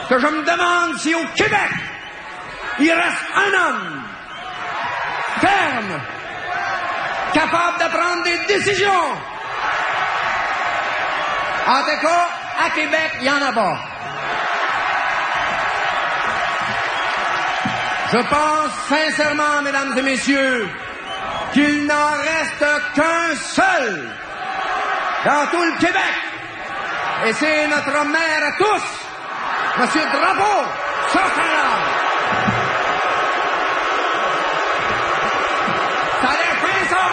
que je me demande si au Québec, il reste un homme ferme, capable de prendre des décisions. En tout cas, à Québec, il y en a pas. Je pense sincèrement, mesdames et messieurs, qu'il n'en reste qu'un seul dans tout le Québec. Et c'est notre maire à tous, Monsieur Drapeau, Saint-Laurent. Ça a l'air fin, ça.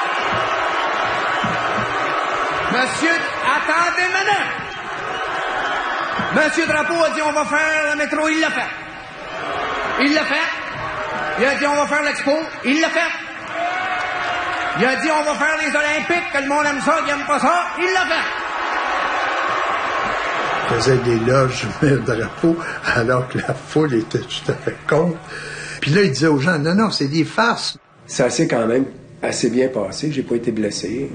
Monsieur, attendez une minute. Monsieur Drapeau a dit on va faire le métro, il l'a fait. Il l'a fait. Il a dit on va faire l'expo, il l'a fait. Il a dit on va faire les Olympiques, que le monde aime ça, qu'il aime pas ça, il l'a fait. Il faisait des loges de Drapeau alors que la foule était tout à fait contre. Puis là, il disait aux gens, non, c'est des farces. Ça s'est quand même assez bien passé, j'ai pas été blessé.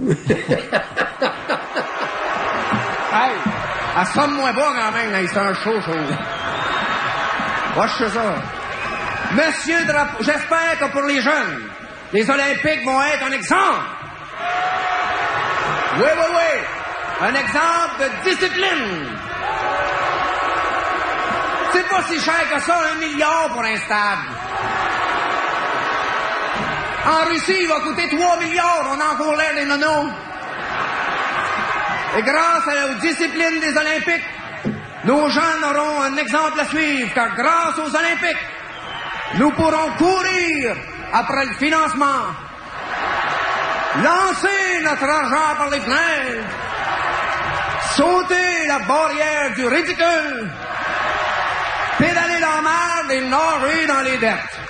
Hey, assomme-moi pas quand même, là, c'est un chaud. Moi, je sais ça. Monsieur Drapeau, j'espère que pour les jeunes, les Olympiques vont être un exemple. Oui. Un exemple de discipline. C'est pas si cher que ça, 1 milliard pour un stade. En Russie, il va coûter 3 milliards, on a encore l'air des nonos. Et grâce à la discipline des Olympiques, nos jeunes auront un exemple à suivre, car grâce aux Olympiques, nous pourrons courir après le financement, lancer notre argent par les fenêtres, sauter la barrière du ridicule, pédaler dans la merde et nager dans les dettes.